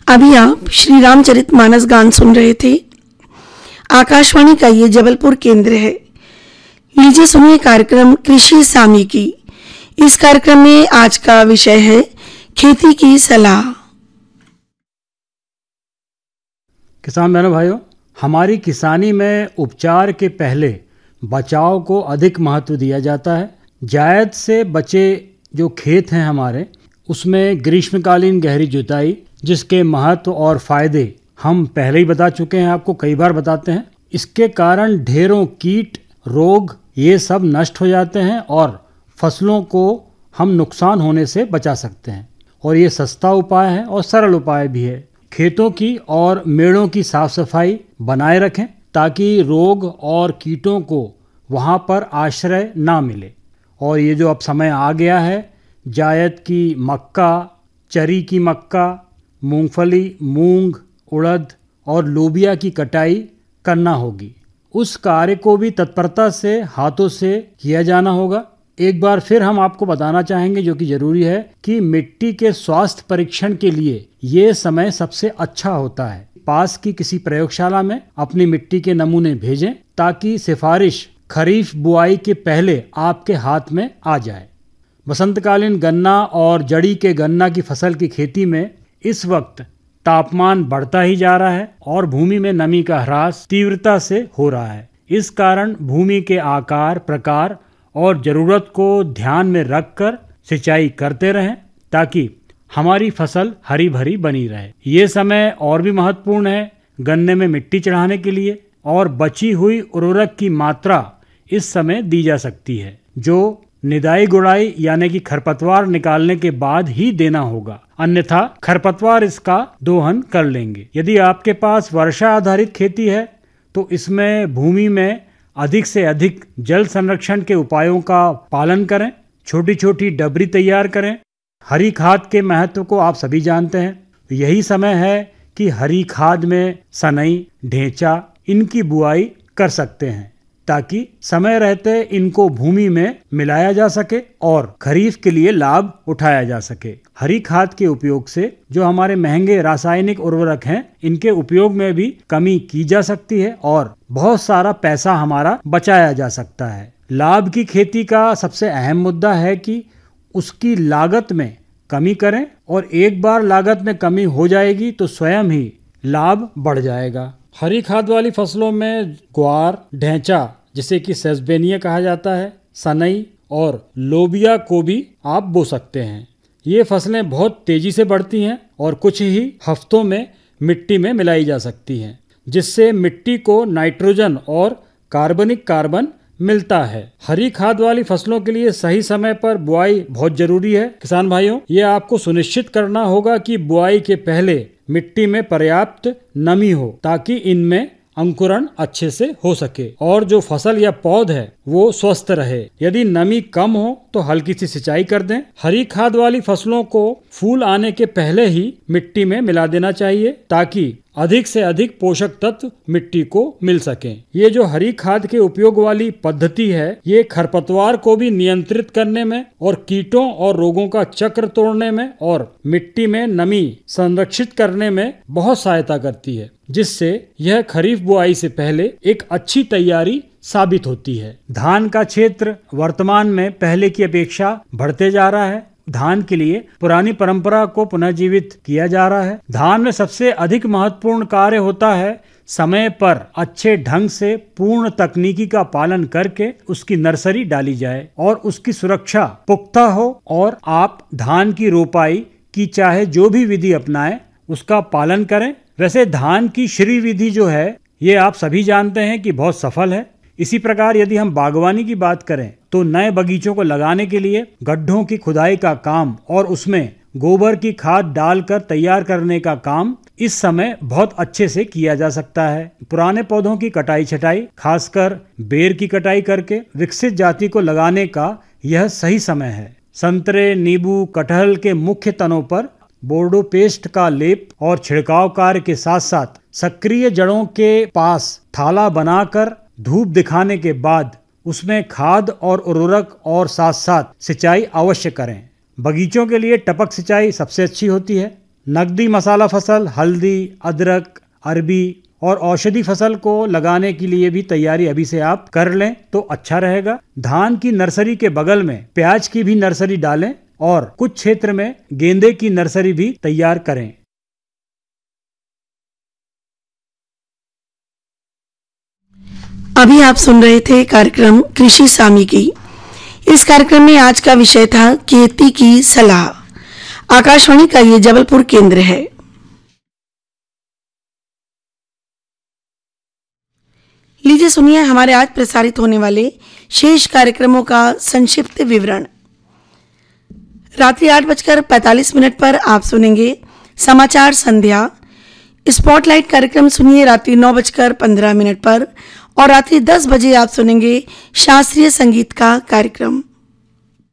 अभी आप श्री रामचरितमानस गान सुन रहे थे। आकाशवाणी का ये जबलपुर केंद्र है। लीजिए सुनिए कार्यक्रम कृषि सामयिकी। इस कार्यक्रम में आज का विषय है खेती की सलाह। किसान बहनों भाइयों, हमारी किसानी में उपचार के पहले बचाव को अधिक महत्व दिया जाता है। जायद से बचे जो खेत हैं हमारे, उसमें ग्रीष्मकालीन गहरी जुताई, जिसके महत्व और फायदे हम पहले ही बता चुके हैं, आपको कई बार बताते हैं। इसके कारण ढेरों कीट, रोग ये सब नष्ट हो जाते हैं और फसलों को हम नुकसान होने से बचा सकते हैं। और ये सस्ता उपाय है और सरल उपाय भी है। खेतों की और मेड़ों की साफ सफाई बनाए रखें ताकि रोग और कीटों को वहाँ पर आश्रय ना मिले। और ये जो अब समय आ गया है, जायद की मक्का, चरी की मक्का, मूंगफली, मूंग, उड़द और लोबिया की कटाई करना होगी। उस कार्य को भी तत्परता से हाथों से किया जाना होगा। एक बार फिर हम आपको बताना चाहेंगे, जो कि जरूरी है, कि मिट्टी के स्वास्थ्य परीक्षण के लिए ये समय सबसे अच्छा होता है। पास की किसी प्रयोगशाला में अपनी मिट्टी के नमूने भेजें ताकि सिफारिश खरीफ बुआई के पहले आपके हाथ में आ जाए। बसंतकालीन गन्ना और जड़ी के गन्ना की फसल की खेती में इस वक्त तापमान बढ़ता ही जा रहा है और भूमि में नमी का ह्रास तीव्रता से हो रहा है। इस कारण भूमि के आकार, प्रकार और जरूरत को ध्यान में रखकर सिंचाई करते रहें ताकि हमारी फसल हरी भरी बनी रहे। ये समय और भी महत्वपूर्ण है गन्ने में मिट्टी चढ़ाने के लिए, और बची हुई उर्वरक की मात्रा इस समय दी जा सकती है, जो निदाई गुड़ाई यानी कि खरपतवार निकालने के बाद ही देना होगा, अन्यथा खरपतवार इसका दोहन कर लेंगे। यदि आपके पास वर्षा आधारित खेती है तो इसमें भूमि में अधिक से अधिक जल संरक्षण के उपायों का पालन करें। छोटी छोटी डबरी तैयार करें। हरी खाद के महत्व को आप सभी जानते हैं। यही समय है कि हरी खाद में सनई, ढेंचा इनकी बुआई कर सकते हैं ताकि समय रहते इनको भूमि में मिलाया जा सके और खरीफ के लिए लाभ उठाया जा सके। हरी खाद के उपयोग से जो हमारे महंगे रासायनिक उर्वरक हैं, इनके उपयोग में भी कमी की जा सकती है और बहुत सारा पैसा हमारा बचाया जा सकता है। लाभ की खेती का सबसे अहम मुद्दा है कि उसकी लागत में कमी करें, और एक बार लागत में कमी हो जाएगी तो स्वयं ही लाभ बढ़ जाएगा। हरी खाद वाली फसलों में ग्वार, ढेंचा जिसे कि सेसबेनिया कहा जाता है, सनई और लोबिया को भी आप बो सकते हैं। ये फसलें बहुत तेजी से बढ़ती हैं और कुछ ही हफ्तों में मिट्टी में मिलाई जा सकती हैं, जिससे मिट्टी को नाइट्रोजन और कार्बनिक कार्बन मिलता है। हरी खाद वाली फसलों के लिए सही समय पर बुआई बहुत जरूरी है। किसान भाइयों, ये आपको सुनिश्चित करना होगा कि बुआई के पहले मिट्टी में पर्याप्त नमी हो ताकि इनमें अंकुरण अच्छे से हो सके और जो फसल या पौध है वो स्वस्थ रहे। यदि नमी कम हो तो हल्की सी सिंचाई कर दें। हरी खाद वाली फसलों को फूल आने के पहले ही मिट्टी में मिला देना चाहिए ताकि अधिक से अधिक पोषक तत्व मिट्टी को मिल सकें। ये जो हरी खाद के उपयोग वाली पद्धति है, ये खरपतवार को भी नियंत्रित करने में और कीटों और रोगों का चक्र तोड़ने में और मिट्टी में नमी संरक्षित करने में बहुत सहायता करती है, जिससे यह खरीफ बुआई से पहले एक अच्छी तैयारी साबित होती है। धान का क्षेत्र वर्तमान में पहले की अपेक्षा बढ़ते जा रहा है। धान के लिए पुरानी परंपरा को पुनर्जीवित किया जा रहा है। धान में सबसे अधिक महत्वपूर्ण कार्य होता है समय पर अच्छे ढंग से पूर्ण तकनीकी का पालन करके उसकी नर्सरी डाली जाए और उसकी सुरक्षा पुख्ता हो, और आप धान की रोपाई की चाहे जो भी विधि अपनाएं उसका पालन करें। वैसे धान की श्री विधि जो है ये आप सभी जानते हैं कि बहुत सफल है। इसी प्रकार यदि हम बागवानी की बात करें तो नए बगीचों को लगाने के लिए गड्ढों की खुदाई का काम और उसमें गोबर की खाद डालकर तैयार करने का काम इस समय बहुत अच्छे से किया जा सकता है। पुराने पौधों की कटाई छटाई, खासकर बेर की कटाई करके विकसित जाति को लगाने का यह सही समय है। संतरे, नींबू, कटहल के मुख्य तनों पर बोर्डो पेस्ट का लेप और छिड़काव कार्य के साथ साथ सक्रिय जड़ों के पास थाला बनाकर धूप दिखाने के बाद उसमें खाद और उर्वरक और साथ साथ सिंचाई अवश्य करें। बगीचों के लिए टपक सिंचाई सबसे अच्छी होती है। नकदी मसाला फसल हल्दी, अदरक, अरबी और औषधि फसल को लगाने के लिए भी तैयारी अभी से आप कर लें तो अच्छा रहेगा। धान की नर्सरी के बगल में प्याज की भी नर्सरी डालें और कुछ क्षेत्र में गेंदे की नर्सरी भी तैयार करें। अभी आप सुन रहे थे कार्यक्रम कृषि सामयिकी। इस कार्यक्रम में आज का विषय था खेती की सलाह। आकाशवाणी का ये जबलपुर केंद्र है। लीजिए सुनिए हमारे आज प्रसारित होने वाले शेष कार्यक्रमों का संक्षिप्त विवरण। रात्रि 8:45 पर आप सुनेंगे समाचार संध्या। स्पॉटलाइट कार्यक्रम सुनिए रात्रि 9:15 पर और रात्रि 10 बजे आप सुनेंगे शास्त्रीय संगीत का कार्यक्रम।